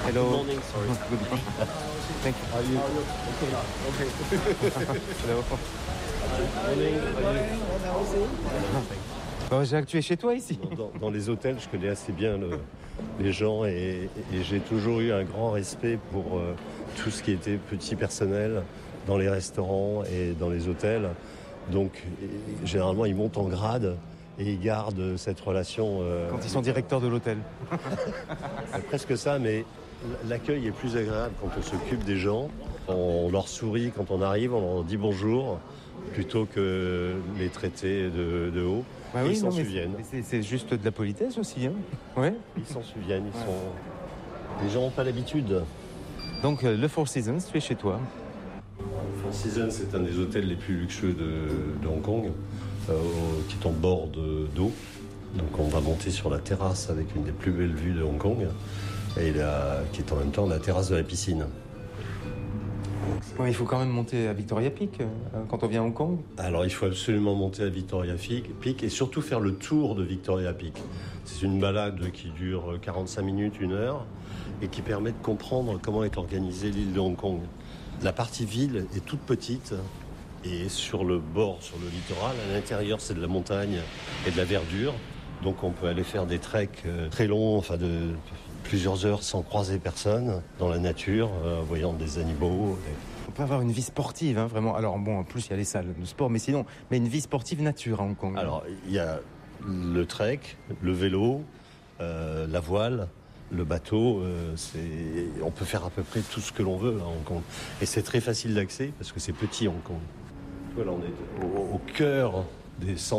Hello. Good morning, sorry. Good morning. Thank you. Are you? Okay. Hello. Bon, Jacques, tu es chez toi ici? Dans les hôtels, je connais assez bien les gens et j'ai toujours eu un grand respect pour tout ce qui était petit personnel dans les restaurants et dans les hôtels. Donc, généralement, ils montent en grade et ils gardent cette relation. Quand ils sont directeurs de l'hôtel. C'est presque ça, mais l'accueil est plus agréable quand on s'occupe des gens. On leur sourit quand on arrive, on leur dit bonjour, plutôt que les traiter de haut. Bah oui, ils s'en non, mais souviennent. c'est juste de la politesse aussi. Hein. Ouais. Ils s'en souviennent. Les gens n'ont pas l'habitude. Donc, le Four Seasons, tu es chez toi. Four Seasons, c'est un des hôtels les plus luxueux de Hong Kong, qui est en bord d'eau. Donc on va monter sur la terrasse avec une des plus belles vues de Hong Kong, et qui est en même temps la terrasse de la piscine. Ouais, il faut quand même monter à Victoria Peak quand on vient à Hong Kong. Alors il faut absolument monter à Victoria Peak et surtout faire le tour de Victoria Peak. C'est une balade qui dure 45 minutes, 1 heure, et qui permet de comprendre comment est organisée l'île de Hong Kong. La partie ville est toute petite, et sur le bord, sur le littoral, à l'intérieur c'est de la montagne et de la verdure. Donc on peut aller faire des treks très longs, enfin de plusieurs heures sans croiser personne, dans la nature, voyant des animaux. On peut avoir une vie sportive, hein, vraiment. Alors bon, en plus il y a les salles de sport, mais une vie sportive nature à Hong Kong. Alors il y a le trek, le vélo, la voile, le bateau. On peut faire à peu près tout ce que l'on veut à Hong Kong. Et c'est très facile d'accès parce que c'est petit Hong Kong. Voilà, on est au cœur des centres